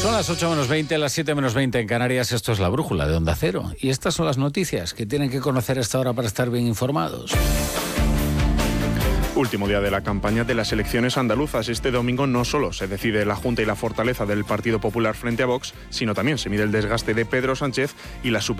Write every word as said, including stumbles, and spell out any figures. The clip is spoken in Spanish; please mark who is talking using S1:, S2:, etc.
S1: Son las ocho menos veinte, las siete menos veinte en Canarias. Esto es La Brújula de Onda Cero. Y estas son las noticias que tienen que conocer a esta hora para estar bien informados.
S2: Último día de la campaña de las elecciones andaluzas. Este domingo no solo se decide la junta y la fortaleza del Partido Popular frente a Vox, sino también se mide el desgaste de Pedro Sánchez y la super